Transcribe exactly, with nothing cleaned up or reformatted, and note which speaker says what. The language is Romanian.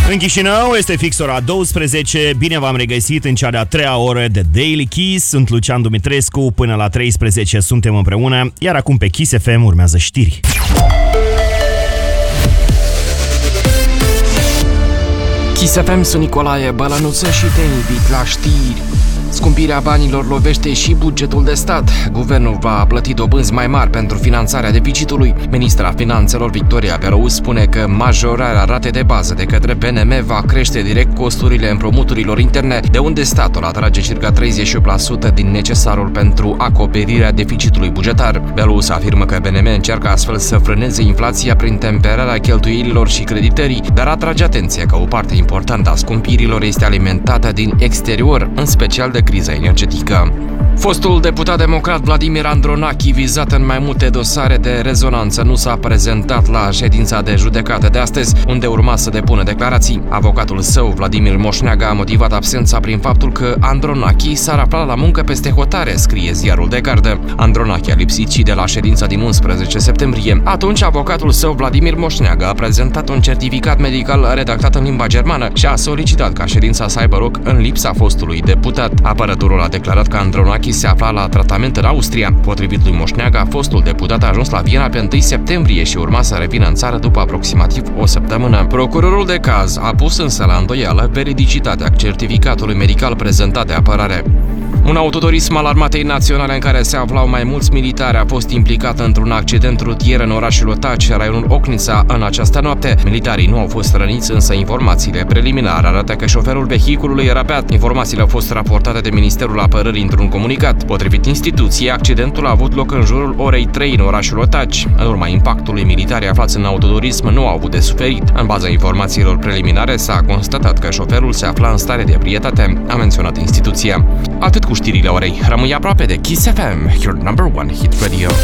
Speaker 1: În Chișinău este fix ora douăsprezece. Bine v-am regăsit în cea de-a treia oră de Daily Kiss. Sunt Lucian Dumitrescu. Până la treisprezece suntem împreună. Iar acum pe Kiss F M urmează știri.
Speaker 2: Kiss F M, sunt Nicolae Bălănuță și te invit la știri. Scumpirea banilor lovește și bugetul de stat. Guvernul va plăti dobânzi mai mari pentru finanțarea deficitului. Ministra Finanțelor Victoria Belău spune că majorarea ratei de bază de către B N M va crește direct costurile împrumuturilor interne, de unde statul atrage circa treizeci și opt la sută din necesarul pentru acoperirea deficitului bugetar. Belău afirmă că B N M încearcă astfel să frâneze inflația prin temperarea cheltuielilor și creditării, dar atrage atenția că o parte importantă a scumpirilor este alimentată din exterior, în special de criza energetică. Fostul deputat democrat Vladimir Andronachi, vizat în mai multe dosare de rezonanță, nu s-a prezentat la ședința de judecată de astăzi, unde urma să depună declarații. Avocatul său, Vladimir Moșneaga, a motivat absența prin faptul că Andronachi s-ar afla la muncă peste hotare, scrie ziarul de gardă. Andronachi a lipsit și de la ședința din unsprezece septembrie. Atunci, avocatul său, Vladimir Moșneaga, a prezentat un certificat medical redactat în limba germană și a solicitat ca ședința să aibă loc în lipsa fostului deputat. Apărătorul a declarat că Andronachi se afla la tratament în Austria. Potrivit lui Moșneaga, fostul deputat a ajuns la Viena pe întâi septembrie și urma să revină în țară după aproximativ o săptămână. Procurorul de caz a pus însă la îndoială veridicitatea certificatului medical prezentat de apărare. Un autoturism al Armatei Naționale în care se aflau mai mulți militari a fost implicat într-un accident rutier în orașul Otaci, raionul Ocnița, în această noapte. Militarii nu au fost răniți, însă informațiile preliminare arată că șoferul vehiculului era beat. Informațiile au fost raportate de Ministerul Apărării într-un comunicat. Potrivit instituției, accidentul a avut loc în jurul orei trei în orașul Otaci. În urma impactului, militarii aflați în autoturism nu au avut de suferit. În baza informațiilor preliminare s-a constatat că șoferul se afla în stare de ebrietate, a menționat instituția. Atât cu știrile orei. Rămâi aproape de Kiss F M, your number one hit radio.